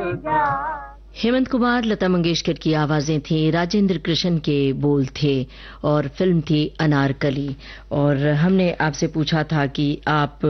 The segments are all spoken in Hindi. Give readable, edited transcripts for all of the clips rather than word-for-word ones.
जा। हेमंत कुमार, लता मंगेशकर की आवाजें थी, राजेंद्र कृष्ण के बोल थे और फिल्म थी अनारकली। और हमने आपसे पूछा था कि आप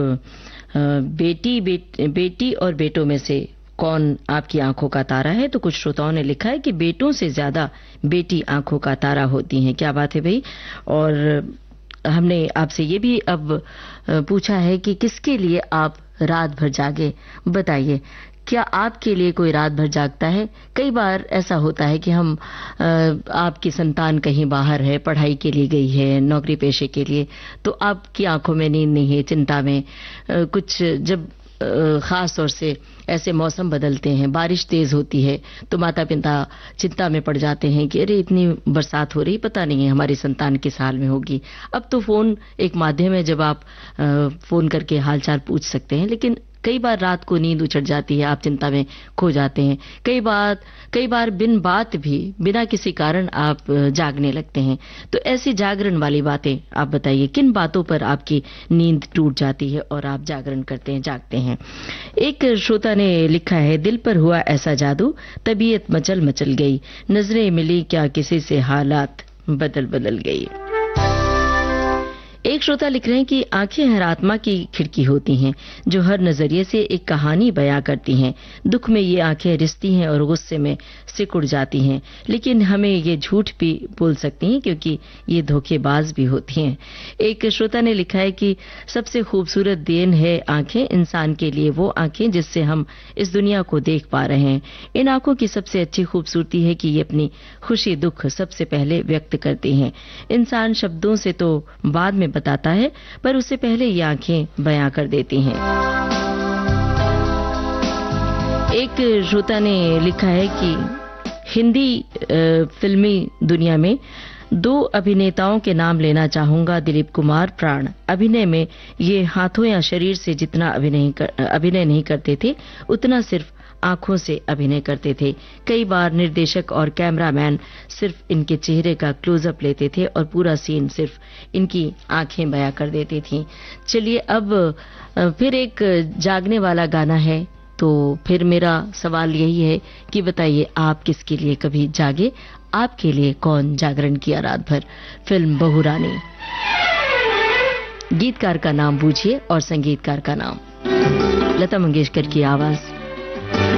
बेटी और बेटों में से कौन आपकी आंखों का तारा है। तो कुछ श्रोताओं ने लिखा है कि बेटों से ज्यादा बेटी आंखों का तारा होती हैं। क्या बात है भाई। और हमने आपसे ये भी अब पूछा है कि किसके लिए आप रात भर जागे। बताइए, क्या आपके लिए कोई रात भर जागता है? कई बार ऐसा होता है कि हम आपकी संतान कहीं बाहर है, पढ़ाई के लिए गई है, नौकरी पेशे के लिए, तो आपकी आंखों में नींद नहीं है, चिंता में कुछ। जब खास तौर से ऐसे मौसम बदलते हैं, बारिश तेज होती है, तो माता पिता चिंता में पड़ जाते हैं कि अरे इतनी बरसात हो रही, पता नहीं है हमारी संतान किस हाल में होगी। अब तो फोन एक माध्यम है जब आप फोन करके हालचाल पूछ सकते हैं, लेकिन कई बार रात को नींद उचट जाती है, आप चिंता में खो जाते हैं। कई बार बिना किसी कारण आप जागने लगते हैं। तो ऐसी जागरण वाली बातें आप बताइए, किन बातों पर आपकी नींद टूट जाती है और आप जागरण करते हैं, जागते हैं। एक श्रोता ने लिखा है, दिल पर हुआ ऐसा जादू, तबीयत मचल मचल गई, नजरें मिली क्या किसी से, हालात बदल बदल गई। एक श्रोता लिख रहे हैं कि आंखें हर आत्मा की खिड़की होती हैं, जो हर नजरिए से एक कहानी बयां करती हैं। दुख में ये आंखें रिसती हैं और गुस्से में सिकुड़ जाती हैं, लेकिन हमें ये झूठ भी बोल सकती हैं क्योंकि ये धोखेबाज भी होती हैं। एक श्रोता ने लिखा है कि सबसे खूबसूरत देन है आंखें, इंसान के लिए वो आंखें जिससे हम इस दुनिया को देख पा रहे हैं। इन आंखों की सबसे अच्छी खूबसूरती है कि ये अपनी खुशी दुख सबसे पहले व्यक्त करती हैं। इंसान शब्दों से तो बाद में बताता है, पर उससे पहले ये आंखें बयां कर देती हैं। एक श्रोता ने लिखा है कि हिंदी फिल्मी दुनिया में 2 अभिनेताओं के नाम लेना चाहूंगा, दिलीप कुमार, प्राण। अभिनय में ये हाथों या शरीर से जितना अभिनय नहीं करते थे, उतना सिर्फ आंखों से अभिनय करते थे। कई बार निर्देशक और कैमरामैन सिर्फ इनके चेहरे का क्लोजअप लेते थे और पूरा सीन सिर्फ इनकी आंखें बयां कर देती थी। चलिए, अब फिर एक जागने वाला गाना है, तो फिर मेरा सवाल यही है कि बताइए, आप किसके लिए कभी जागे? आपके लिए कौन जागरण किया रात भर? फिल्म बहू रानी। गीतकार का नाम बूझिए और संगीतकार का नाम। लता मंगेशकर की आवाज